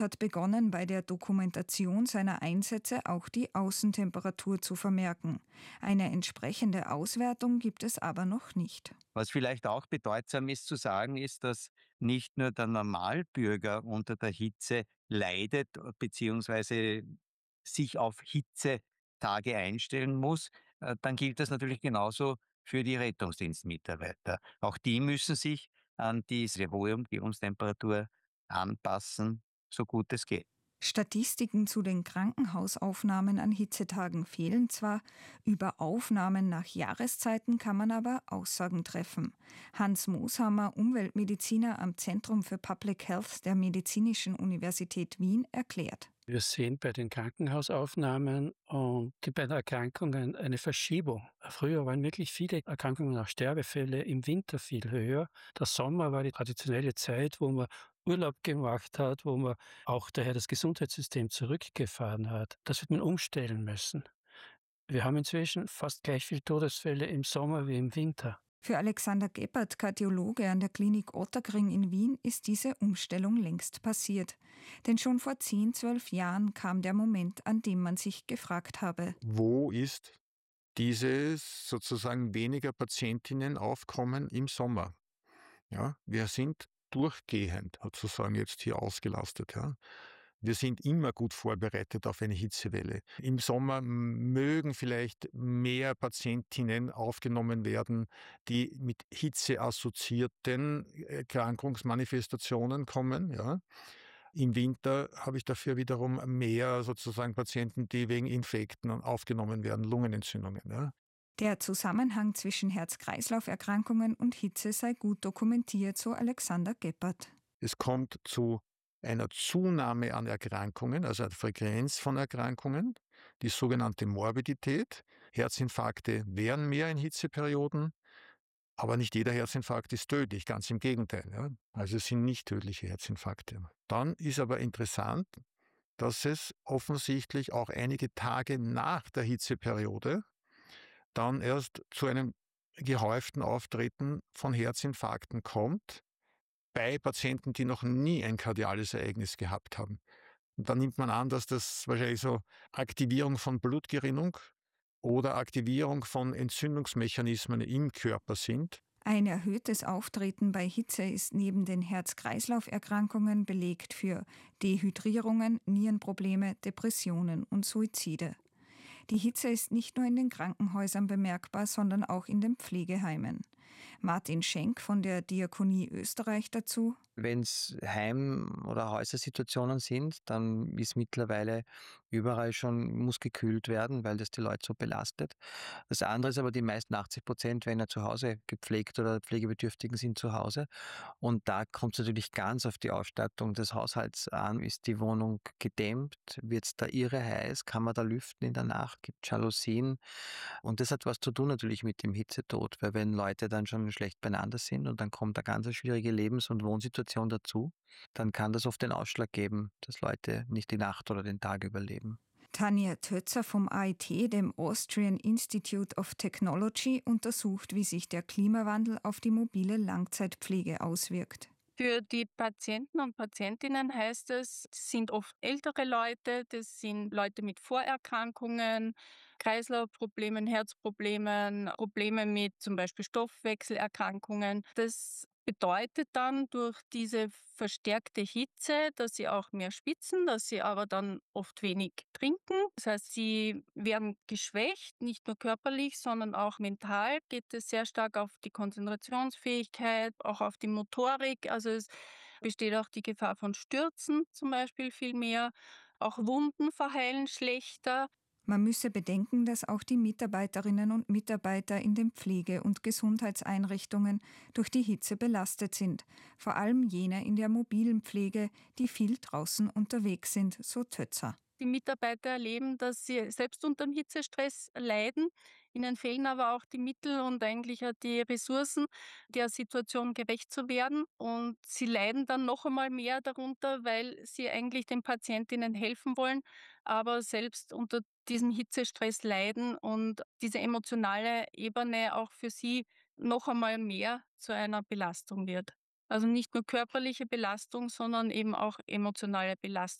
hat begonnen, bei der Dokumentation seiner Einsätze auch die Außentemperatur zu vermerken. Eine entsprechende Auswertung gibt es aber noch nicht. Was vielleicht auch bedeutsam ist zu sagen, ist, dass nicht nur der Normalbürger unter der Hitze leidet bzw. sich auf Hitzetage einstellen muss. Dann gilt das natürlich genauso für die Rettungsdienstmitarbeiter. Auch die müssen sich an diese hohe Umgebungstemperatur anpassen, so gut es geht. Statistiken zu den Krankenhausaufnahmen an Hitzetagen fehlen zwar, über Aufnahmen nach Jahreszeiten kann man aber Aussagen treffen. Hans Mooshammer, Umweltmediziner am Zentrum für Public Health der Medizinischen Universität Wien, erklärt. Wir sehen bei den Krankenhausaufnahmen und bei den Erkrankungen eine Verschiebung. Früher waren wirklich viele Erkrankungen, auch Sterbefälle, im Winter viel höher. Der Sommer war die traditionelle Zeit, wo man Urlaub gemacht hat, wo man auch daher das Gesundheitssystem zurückgefahren hat. Das wird man umstellen müssen. Wir haben inzwischen fast gleich viele Todesfälle im Sommer wie im Winter. Für Alexander Geppert, Kardiologe an der Klinik Ottakring in Wien, ist diese Umstellung längst passiert. Denn schon vor 10, 12 Jahren kam der Moment, an dem man sich gefragt habe: Wo ist dieses sozusagen weniger Patientinnenaufkommen im Sommer? Ja, wir sind durchgehend sozusagen jetzt hier ausgelastet. Ja. Wir sind immer gut vorbereitet auf eine Hitzewelle. Im Sommer mögen vielleicht mehr Patientinnen aufgenommen werden, die mit Hitze assoziierten Erkrankungsmanifestationen kommen. Ja. Im Winter habe ich dafür wiederum mehr sozusagen Patienten, die wegen Infekten aufgenommen werden, Lungenentzündungen. Ja. Der Zusammenhang zwischen Herz-Kreislauf-Erkrankungen und Hitze sei gut dokumentiert, so Alexander Geppert. Es kommt zu einer Zunahme an Erkrankungen, also einer Frequenz von Erkrankungen, die sogenannte Morbidität. Herzinfarkte wären mehr in Hitzeperioden, aber nicht jeder Herzinfarkt ist tödlich, ganz im Gegenteil. Ja. Also es sind nicht tödliche Herzinfarkte. Dann ist aber interessant, dass es offensichtlich auch einige Tage nach der Hitzeperiode dann erst zu einem gehäuften Auftreten von Herzinfarkten kommt, bei Patienten, die noch nie ein kardiales Ereignis gehabt haben. Und dann nimmt man an, dass das wahrscheinlich so Aktivierung von Blutgerinnung oder Aktivierung von Entzündungsmechanismen im Körper sind. Ein erhöhtes Auftreten bei Hitze ist neben den Herz-Kreislauf-Erkrankungen belegt für Dehydrierungen, Nierenprobleme, Depressionen und Suizide. Die Hitze ist nicht nur in den Krankenhäusern bemerkbar, sondern auch in den Pflegeheimen. Martin Schenk von der Diakonie Österreich dazu: Wenn es Heim- oder Häusersituationen sind, dann ist mittlerweile überall schon, muss gekühlt werden, weil das die Leute so belastet. Das andere ist aber, die meisten 80% werden ja zu Hause gepflegt oder Pflegebedürftigen sind zu Hause. Und da kommt es natürlich ganz auf die Ausstattung des Haushalts an. Ist die Wohnung gedämmt? Wird es da irre heiß? Kann man da lüften in der Nacht? Gibt es Jalousien? Und das hat was zu tun natürlich mit dem Hitzetod, weil wenn Leute dann schon schlecht beieinander sind und dann kommt eine ganz schwierige Lebens- und Wohnsituation dazu, dann kann das oft den Ausschlag geben, dass Leute nicht die Nacht oder den Tag überleben. Tanja Tötzer vom AIT, dem Austrian Institute of Technology, untersucht, wie sich der Klimawandel auf die mobile Langzeitpflege auswirkt. Für die Patienten und Patientinnen heißt es, das sind oft ältere Leute, das sind Leute mit Vorerkrankungen, Kreislaufproblemen, Herzproblemen, Probleme mit zum Beispiel Stoffwechselerkrankungen. Das bedeutet dann durch diese verstärkte Hitze, dass sie auch mehr schwitzen, dass sie aber dann oft wenig trinken. Das heißt, sie werden geschwächt, nicht nur körperlich, sondern auch mental geht es sehr stark auf die Konzentrationsfähigkeit, auch auf die Motorik. Also es besteht auch die Gefahr von Stürzen zum Beispiel viel mehr. Auch Wunden verheilen schlechter. Man müsse bedenken, dass auch die Mitarbeiterinnen und Mitarbeiter in den Pflege- und Gesundheitseinrichtungen durch die Hitze belastet sind, vor allem jene in der mobilen Pflege, die viel draußen unterwegs sind, so Tötzer. Die Mitarbeiter erleben, dass sie selbst unter dem Hitzestress leiden. Ihnen fehlen aber auch die Mittel und eigentlich auch die Ressourcen, der Situation gerecht zu werden. Und sie leiden dann noch einmal mehr darunter, weil sie eigentlich den Patientinnen helfen wollen, aber selbst unter diesem Hitzestress leiden und diese emotionale Ebene auch für sie noch einmal mehr zu einer Belastung wird. Also nicht nur körperliche Belastung, sondern eben auch emotionale Belastung.